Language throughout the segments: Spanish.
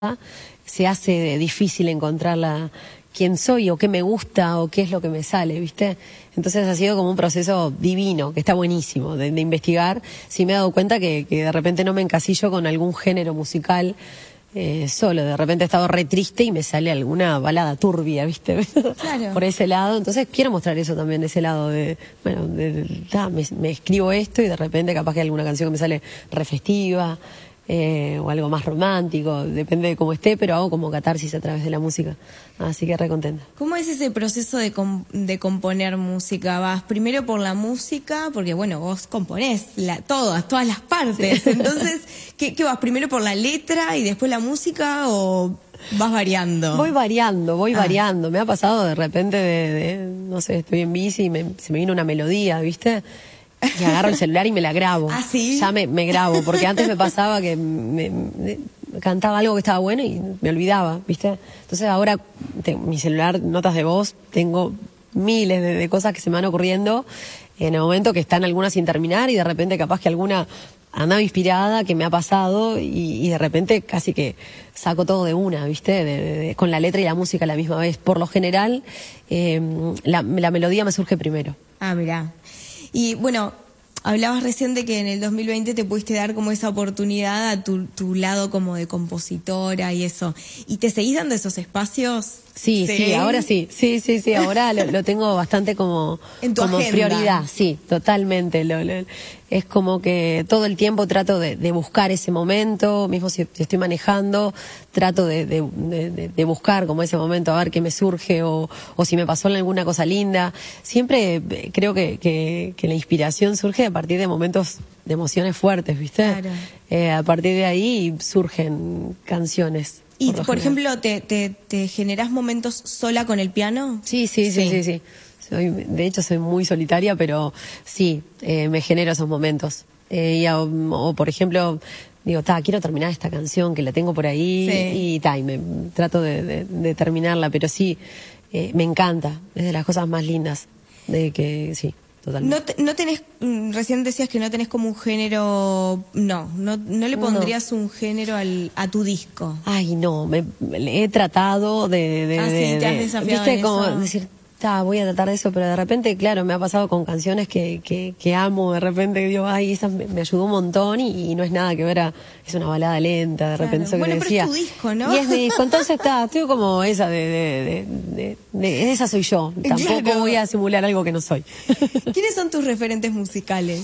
se hace difícil encontrar quién soy o qué me gusta o qué es lo que me sale, ¿viste? Entonces ha sido como un proceso divino, que está buenísimo de investigar. Sí me he dado cuenta que de repente no me encasillo con algún género musical solo. De repente he estado re triste y me sale alguna balada turbia, ¿viste? Claro. Por ese lado. Entonces quiero mostrar eso también, de ese lado me escribo esto y de repente capaz que hay alguna canción que me sale re festiva. O algo más romántico, depende de cómo esté, pero hago como catarsis a través de la música, así que re contenta. ¿Cómo es ese proceso de componer música? ¿Vas primero por la música? Porque bueno, vos componés todas las partes, sí. Entonces, ¿qué vas? ¿Primero por la letra y después la música o vas variando? Voy variando, me ha pasado de repente no sé, estoy en bici y se me viene una melodía, ¿viste? Y agarro el celular y me la grabo. ¿Ah, sí? Ya me grabo, porque antes me pasaba que cantaba algo que estaba bueno y me olvidaba, ¿viste? Entonces ahora mi celular, notas de voz, tengo miles de cosas que se me van ocurriendo en el momento que están algunas sin terminar y de repente capaz que alguna andaba inspirada que me ha pasado y de repente casi que saco todo de una, ¿viste? Con la letra y la música a la misma vez. Por lo general, la melodía me surge primero. Ah, mirá. Y bueno, hablabas recién de que en el 2020 te pudiste dar como esa oportunidad a tu lado como de compositora y eso. ¿Y te seguís dando esos espacios? Sí, ahora sí. Sí, ahora lo tengo bastante como prioridad. Sí, totalmente. Es como que todo el tiempo trato de buscar ese momento, mismo si estoy manejando, trato de buscar como ese momento, a ver qué me surge o si me pasó alguna cosa linda. Siempre creo que la inspiración surge a partir de momentos de emociones fuertes, ¿viste? Claro. A partir de ahí surgen canciones. ¿Y, por ejemplo, te generás momentos sola con el piano? Sí. De hecho, soy muy solitaria, pero sí, me genero esos momentos. O por ejemplo, digo, quiero terminar esta canción que la tengo por ahí y me trato de terminarla, pero sí, me encanta, es de las cosas más lindas, sí. Totalmente. No tenés, recién decías que no tenés como un género, no le pondrías un género a tu disco. Ay, no, he tratado te has desafiado, ¿viste? Como decir, voy a tratar de eso, pero de repente, claro, me ha pasado con canciones que amo, de repente digo, ay, esa me ayudó un montón y no es nada que ver es una balada lenta, de repente eso que bueno, decía. Pero es tu disco, ¿no? Y es mi disco, entonces estoy como esa esa soy yo, tampoco voy a simular algo que no soy. ¿Quiénes son tus referentes musicales?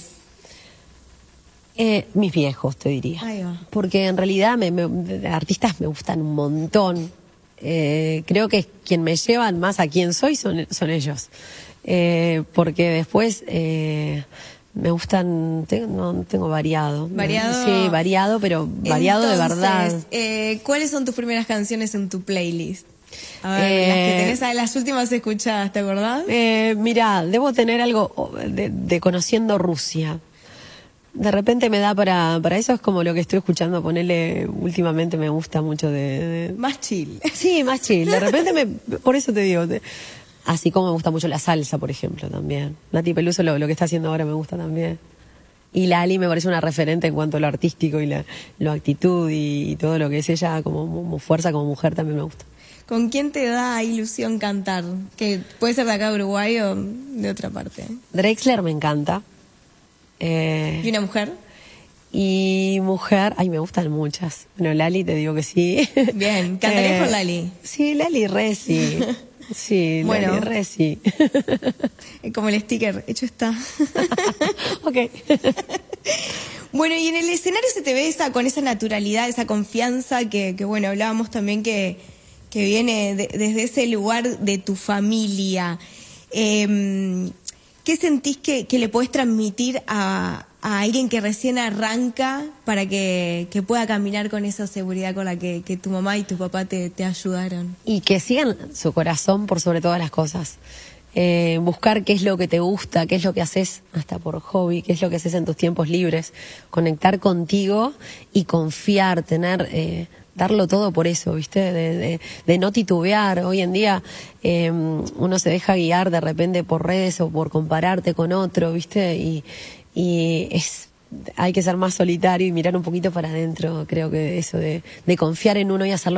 Mis viejos, te diría. Ahí va. Porque en realidad artistas me gustan un montón. Creo que quien me llevan más a quien soy son ellos. Porque después me gustan, tengo variado. ¿Variado? Sí, variado, pero variado. Entonces, de verdad. ¿Cuáles son tus primeras canciones en tu playlist? A ver, las que tenés, las últimas escuchadas, ¿te acordás? Mirá, debo tener algo de Conociendo Rusia. De repente me da para eso, es como lo que estoy escuchando, ponerle últimamente me gusta mucho Más chill. Sí, más chill. De repente por eso te digo, así como me gusta mucho la salsa, por ejemplo, también. Nati Peluso lo que está haciendo ahora me gusta también. Y Lali me parece una referente en cuanto a lo artístico y la actitud y todo lo que es ella como fuerza, como mujer también me gusta. ¿Con quién te da ilusión cantar? Que puede ser de acá de Uruguay o de otra parte. Drexler me encanta. ¿Y una mujer? Y mujer, me gustan muchas. Bueno, Lali te digo que sí. Bien, ¿cantarías con Lali? Sí, Lali re sí. Sí, bueno, Lali re sí. Como el sticker, hecho está. Ok. Bueno, y en el escenario se te ve con esa naturalidad, esa confianza que bueno, hablábamos también que viene desde ese lugar de tu familia. ¿Qué sentís que le podés transmitir a alguien que recién arranca para que pueda caminar con esa seguridad con la que tu mamá y tu papá te ayudaron? Y que sigan su corazón por sobre todas las cosas. Buscar qué es lo que te gusta, qué es lo que haces hasta por hobby, qué es lo que haces en tus tiempos libres. Conectar contigo y confiar, darlo todo por eso, ¿viste? De no titubear. Hoy en día uno se deja guiar de repente por redes o por compararte con otro, ¿viste? Y es hay que ser más solitario y mirar un poquito para adentro. Creo que eso de confiar en uno y hacerlo